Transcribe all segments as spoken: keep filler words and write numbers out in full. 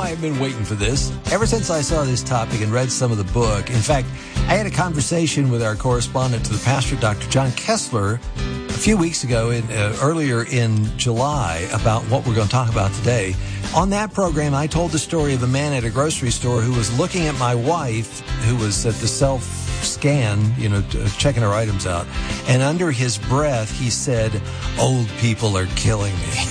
I've been waiting for this. Ever since I saw this topic and read some of the book, in fact, I had a conversation with our correspondent to the pastor, Doctor John Kessler, a few weeks ago, in, uh, earlier in July, about what we're going to talk about today. On that program, I told the story of a man at a grocery store who was looking at my wife, who was at the self-scan, you know, checking her items out. And under his breath, he said, "Old people are killing me."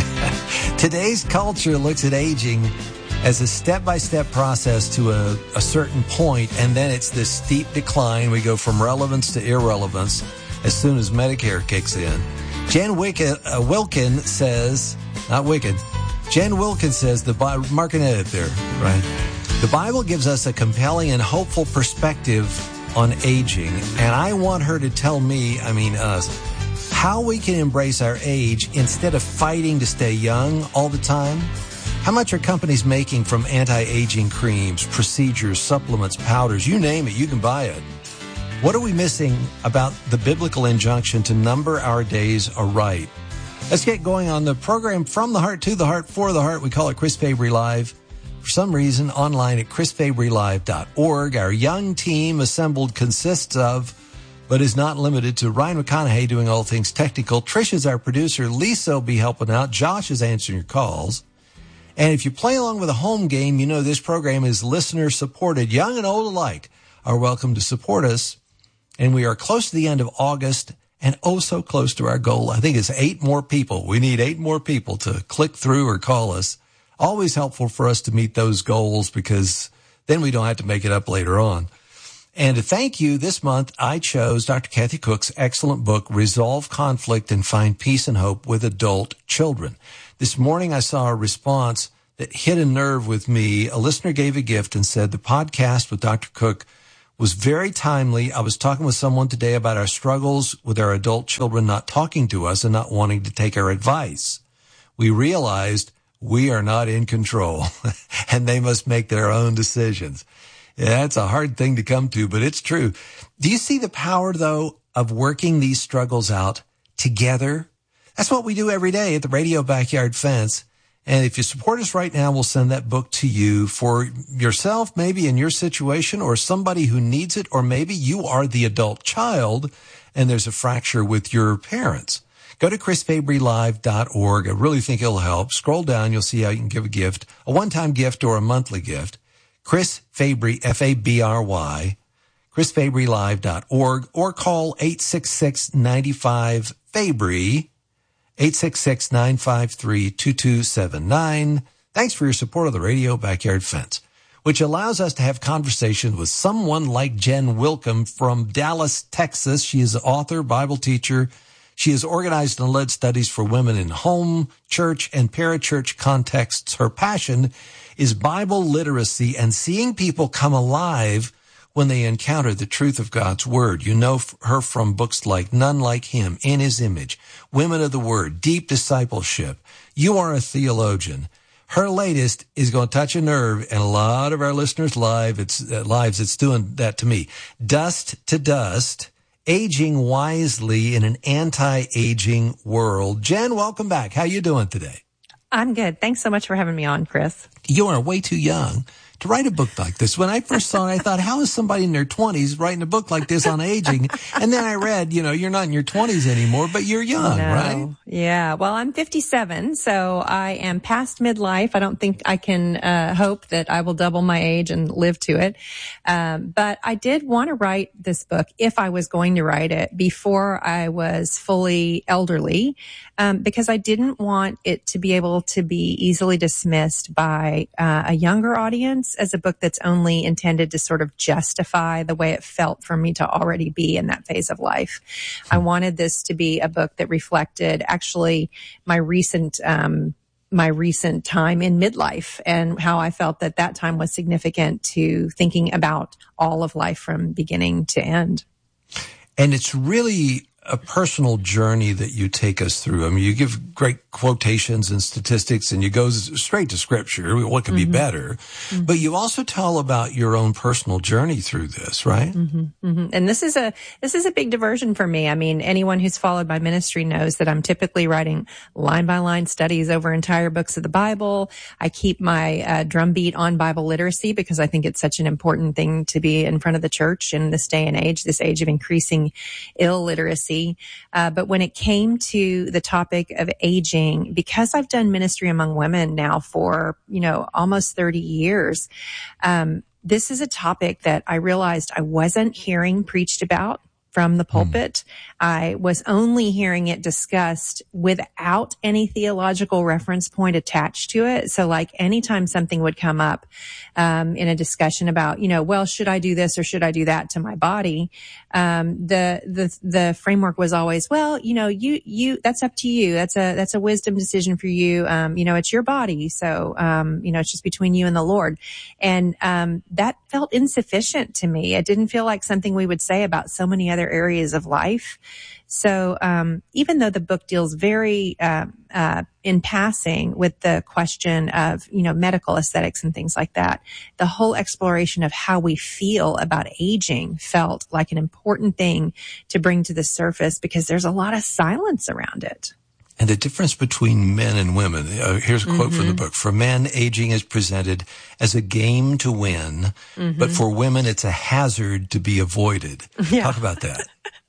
Today's culture looks at aging as a step-by-step process to a, a certain point, and then it's this steep decline. We go from relevance to irrelevance as soon as Medicare kicks in. Jen Wicken, uh, Wilkin says, not Wicked, Jen Wilkin says, the Bi- mark and edit there, right? The Bible gives us a compelling and hopeful perspective on aging, and I want her to tell me, I mean us, how we can embrace our age instead of fighting to stay young all the time. How much are companies making from anti-aging creams, procedures, supplements, powders, you name it, you can buy it. What are we missing about the biblical injunction to number our days aright? Let's get going on the program From the Heart to the Heart for the Heart. We call it Chris Fabry Live. For some reason, online at chris fabry live dot org. Our young team assembled consists of, but is not limited to, Ryan McConaughey doing all things technical. Trish is our producer. Lisa will be helping out. Josh is answering your calls. And if you play along with a home game, you know this program is listener supported. Young and old alike are welcome to support us. And we are close to the end of August and oh so close to our goal. I think it's eight more people. We need eight more people to click through or call us. Always helpful for us to meet those goals because then we don't have to make it up later on. And to thank you, this month I chose Doctor Kathy Cook's excellent book, Resolve Conflict and Find Peace and Hope with Adult Children. This morning I saw a response that hit a nerve with me. A listener gave a gift and said the podcast with Doctor Cook was very timely. I was talking with someone today about our struggles with our adult children not talking to us and not wanting to take our advice. We realized we are not in control and they must make their own decisions. Yeah, it's a hard thing to come to, but it's true. Do you see the power, though, of working these struggles out together? That's what we do every day at the Radio Backyard Fence. And if you support us right now, we'll send that book to you for yourself, maybe in your situation, or somebody who needs it, or maybe you are the adult child and there's a fracture with your parents. Go to chris fabry live dot org. I really think it'll help. Scroll down. You'll see how you can give a gift, a one-time gift or a monthly gift. Chris Fabry, F A B R Y, chris fabry live dot org, or call eight six six, nine five, Fabry, eight six six, nine five three, two two seven nine. Thanks for your support of the Radio Backyard Fence, which allows us to have conversations with someone like Jen Wilkin from Dallas, Texas. She is an author, Bible teacher. She has organized and led studies for women in home, church, and parachurch contexts. Her passion is Bible literacy and seeing people come alive when they encounter the truth of God's Word. You know her from books like None Like Him, In His Image, Women of the Word, Deep Discipleship. You Are a Theologian. Her latest is going to touch a nerve, and a lot of our listeners' live, it's, uh, lives, it's doing that to me. Dust to Dust, Aging Wisely in an Anti-Aging World. Jen, welcome back. How you doing today? I'm good. Thanks so much for having me on, Chris. You are way too young to write a book like this. When I first saw it, I thought, how is somebody in their twenties writing a book like this on aging? And then I read, you know, you're not in your twenties anymore, but you're young, no. right? Yeah. Well, I'm fifty-seven, so I am past midlife. I don't think I can uh, hope that I will double my age and live to it. Um, but I did want to write this book, if I was going to write it, before I was fully elderly, um, because I didn't want it to be able to be easily dismissed by uh, a younger audience as a book that's only intended to sort of justify the way it felt for me to already be in that phase of life. I wanted this to be a book that reflected actually my recent, um, my recent time in midlife and how I felt that that time was significant to thinking about all of life from beginning to end. And it's really a personal journey that you take us through. I mean, you give great quotations and statistics, and you go straight to Scripture. What could mm-hmm. be better? Mm-hmm. But you also tell about your own personal journey through this, right? Mm-hmm. Mm-hmm. And this is a this is a big diversion for me. I mean, anyone who's followed my ministry knows that I'm typically writing line by line studies over entire books of the Bible. I keep my uh, drumbeat on Bible literacy because I think it's such an important thing to be in front of the church in this day and age, this age of increasing illiteracy. Uh, but when it came to the topic of aging, because I've done ministry among women now for, you know, almost thirty years, um, this is a topic that I realized I wasn't hearing preached about from the pulpit. Mm. I was only hearing it discussed without any theological reference point attached to it. So like anytime something would come up, um, in a discussion about, you know, well, should I do this or should I do that to my body? Um, the, the, the framework was always, well, you know, you, you, that's up to you. That's a, that's a wisdom decision for you. Um, you know, it's your body. So, um, you know, it's just between you and the Lord. And, um, that felt insufficient to me. It didn't feel like something we would say about so many other areas of life. So, um, even though the book deals very, uh, uh, in passing with the question of, you know, medical aesthetics and things like that, the whole exploration of how we feel about aging felt like an important thing to bring to the surface because there's a lot of silence around it. And the difference between men and women. Uh, here's a quote mm-hmm. from the book. For men, aging is presented as a game to win, mm-hmm. but for women, it's a hazard to be avoided. Yeah. Talk about that.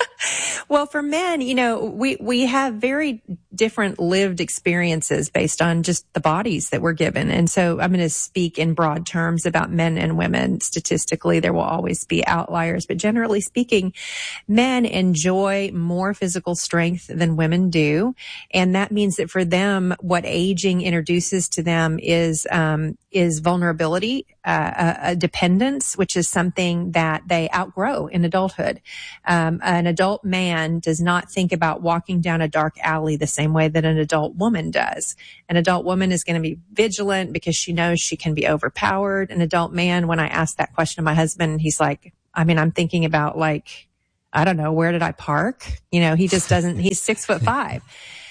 Well, for men, you know, we, we have very different lived experiences based on just the bodies that we're given. And so I'm going to speak in broad terms about men and women. Statistically, there will always be outliers, but generally speaking, men enjoy more physical strength than women do. And that means that for them, what aging introduces to them is, um, is vulnerability, uh, a, a dependence, which is something that they outgrow in adulthood. Um, an adult man does not think about walking down a dark alley the same way that an adult woman does. An adult woman is going to be vigilant because she knows she can be overpowered. An adult man, when I ask that question to my husband, he's like, I mean, I'm thinking about like, I don't know, where did I park? You know, he just doesn't, he's six foot five.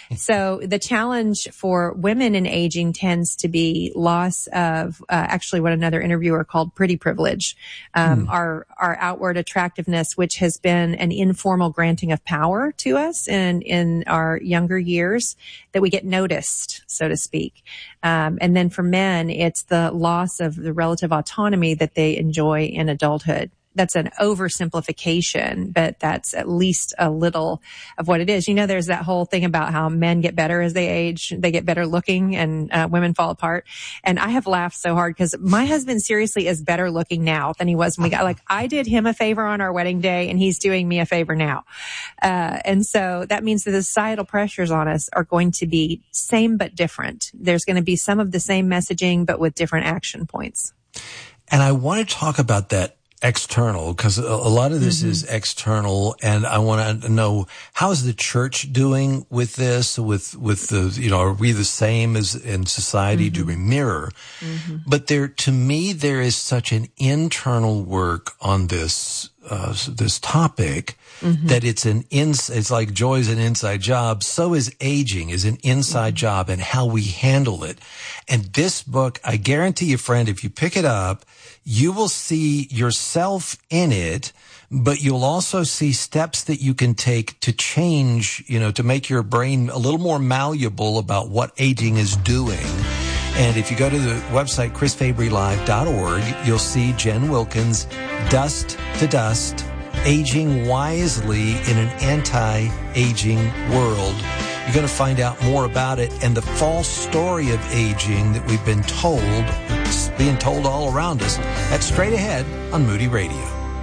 So the challenge for women in aging tends to be loss of, uh, actually what another interviewer called pretty privilege, um, mm. our, our outward attractiveness, which has been an informal granting of power to us in, in our younger years that we get noticed, so to speak. Um, and then for men, it's the loss of the relative autonomy that they enjoy in adulthood. That's an oversimplification, but that's at least a little of what it is. You know, there's that whole thing about how men get better as they age, they get better looking, and uh, women fall apart. And I have laughed so hard because my husband seriously is better looking now than he was when we got, like, I did him a favor on our wedding day and he's doing me a favor now. Uh, and so that means that the societal pressures on us are going to be same but different. There's going to be some of the same messaging, but with different action points. And I want to talk about that external, because a lot of this mm-hmm. is external, and I want to know, how is the church doing with this, with, with the, you know, are we the same as in society? Mm-hmm. Do we mirror? Mm-hmm. But there, to me, there is such an internal work on this, uh, this topic mm-hmm. that it's an ins, it's like joy is an inside job. So is aging is an inside mm-hmm. job, and how we handle it. And this book, I guarantee you, friend, if you pick it up, you will see yourself in it, but you'll also see steps that you can take to change, you know, to make your brain a little more malleable about what aging is doing. And if you go to the website, chris fabry live dot org, you'll see Jen Wilkins' Dust to Dust, Aging Wisely in an Anti-Aging World. You're going to find out more about it and the false story of aging that we've been told, it's being told all around us. That's straight ahead on Moody Radio.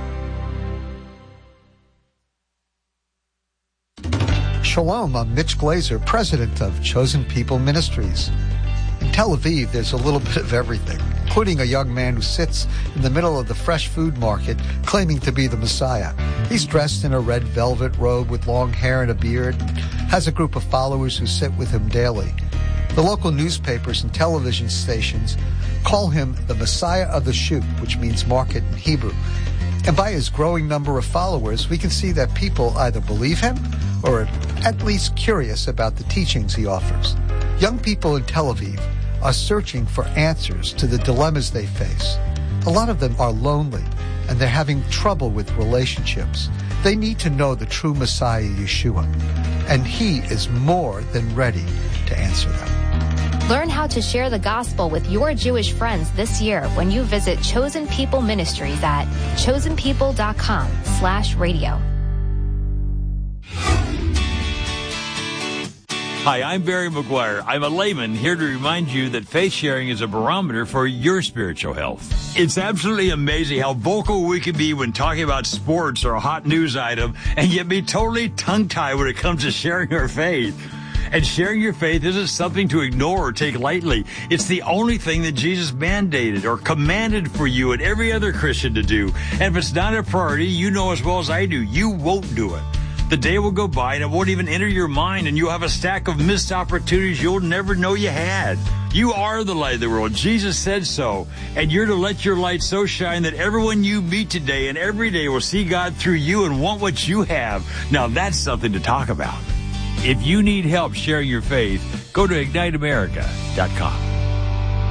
Shalom, I'm Mitch Glazer, president of Chosen People Ministries. In Tel Aviv, there's a little bit of everything, including a young man who sits in the middle of the fresh food market claiming to be the Messiah. He's dressed in a red velvet robe with long hair and a beard, and has a group of followers who sit with him daily. The local newspapers and television stations call him the Messiah of the Shoot, which means market in Hebrew. And by his growing number of followers, we can see that people either believe him or are at least curious about the teachings he offers. Young people in Tel Aviv are searching for answers to the dilemmas they face. A lot of them are lonely, and they're having trouble with relationships. They need to know the true Messiah, Yeshua, and he is more than ready to answer them. Learn how to share the gospel with your Jewish friends this year when you visit Chosen People Ministries at chosenpeople.com slash radio. Hi, I'm Barry McGuire. I'm a layman here to remind you that faith sharing is a barometer for your spiritual health. It's absolutely amazing how vocal we can be when talking about sports or a hot news item and yet be totally tongue-tied when it comes to sharing our faith. And sharing your faith isn't something to ignore or take lightly. It's the only thing that Jesus mandated or commanded for you and every other Christian to do. And if it's not a priority, you know as well as I do, you won't do it. The day will go by and it won't even enter your mind, and you'll have a stack of missed opportunities you'll never know you had. You are the light of the world. Jesus said so. And you're to let your light so shine that everyone you meet today and every day will see God through you and want what you have. Now that's something to talk about. If you need help sharing your faith, go to ignite america dot com.